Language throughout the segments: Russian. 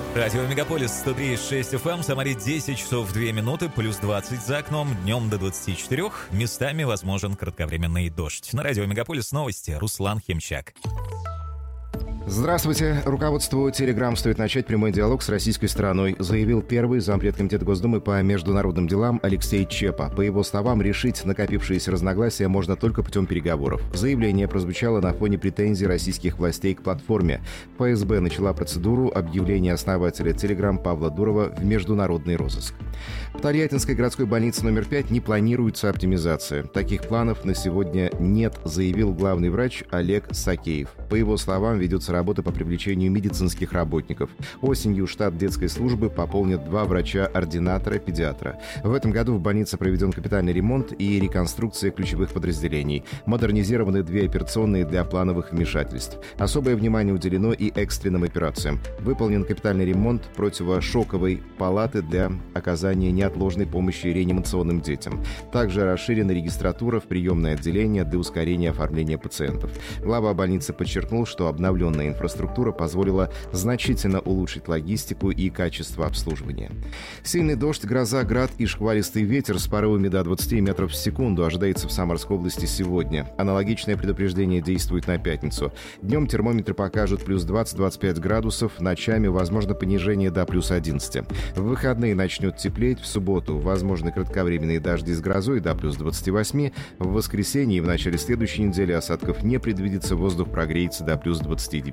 Радио Мегаполис 103,6 FM, в Самаре 10 часов 2 минуты, плюс 20 за окном, днем до 24, местами возможен кратковременный дождь. На Радио Мегаполис новости, Руслан Химчак. Здравствуйте. Руководству Telegram стоит начать прямой диалог с российской стороной, заявил первый зампред Комитета Госдумы по международным делам Алексей Чепа. По его словам, решить накопившиеся разногласия можно только путем переговоров. Заявление прозвучало на фоне претензий российских властей к платформе. ФСБ начала процедуру объявления основателя Telegram Павла Дурова в международный розыск. В Тольяттинской городской больнице номер 5 не планируется оптимизация. Таких планов на сегодня нет, заявил главный врач Олег Сакеев. По его словам, ведется работа по привлечению медицинских работников. Осенью штат детской службы пополнят 2 врача-ординатора-педиатра. В этом году в больнице проведен капитальный ремонт и реконструкция ключевых подразделений. Модернизированы 2 операционные для плановых вмешательств. Особое внимание уделено и экстренным операциям. Выполнен капитальный ремонт противошоковой палаты для оказания неотложной помощи реанимационным детям. Также расширена регистратура в приемное отделение для ускорения оформления пациентов. Глава больницы подчеркнул, что обновленная инфраструктура позволила значительно улучшить логистику и качество обслуживания. Сильный дождь, гроза, град и шквалистый ветер с порывами до 20 метров в секунду ожидается в Самарской области сегодня. Аналогичное предупреждение действует на пятницу. Днем термометры покажут плюс 20-25 градусов, ночами возможно понижение до плюс 11. В выходные начнет теплеть, в субботу возможны кратковременные дожди с грозой до плюс 28. В воскресенье и в начале следующей недели осадков не предвидится, воздух прогреется до плюс 29.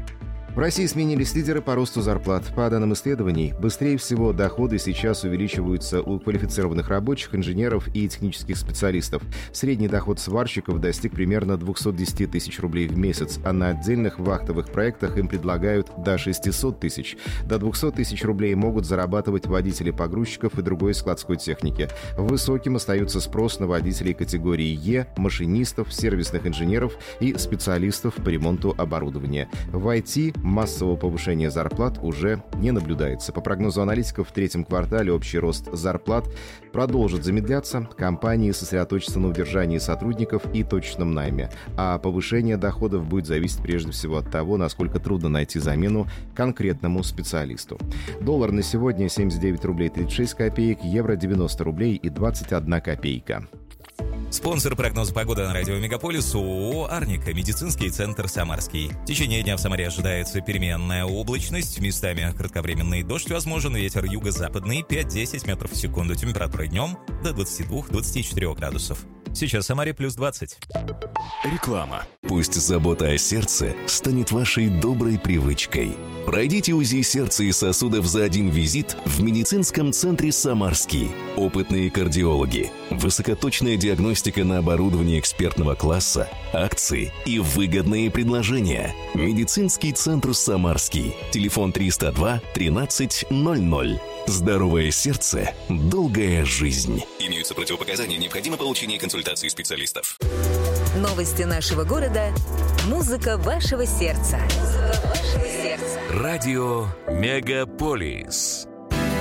В России сменились лидеры по росту зарплат. По данным исследований, быстрее всего доходы сейчас увеличиваются у квалифицированных рабочих, инженеров и технических специалистов. Средний доход сварщиков достиг примерно 210 тысяч рублей в месяц, а на отдельных вахтовых проектах им предлагают до 600 тысяч. До 200 тысяч рублей могут зарабатывать водители погрузчиков и другой складской техники. Высоким остается спрос на водителей категории Е, машинистов, сервисных инженеров и специалистов по ремонту оборудования. В IT массового повышения зарплат уже не наблюдается. По прогнозу аналитиков, в третьем квартале общий рост зарплат продолжит замедляться. Компании сосредоточатся на удержании сотрудников и точном найме. А повышение доходов будет зависеть прежде всего от того, насколько трудно найти замену конкретному специалисту. Доллар на сегодня 79 рублей 36 копеек, евро 90 рублей и 21 копейка. Спонсор прогноза погоды на радио Мегаполис ООО «Арника», медицинский центр «Самарский». В течение дня в Самаре ожидается переменная облачность, местами кратковременный дождь возможен, ветер юго-западный 5-10 метров в секунду, температура днем до 22-24 градусов. Сейчас в Самаре плюс 20. Реклама. Пусть забота о сердце станет вашей доброй привычкой. Пройдите УЗИ сердца и сосудов за один визит в медицинском центре «Самарский». Опытные кардиологи, высокоточная диагностика на оборудовании экспертного класса, акции и выгодные предложения. Медицинский центр «Самарский». Телефон 302 13 00. Здоровое сердце, долгая жизнь. Имеются противопоказания, необходимо получение консультации специалистов. Новости нашего города. Музыка вашего сердца. Радио Мегаполис.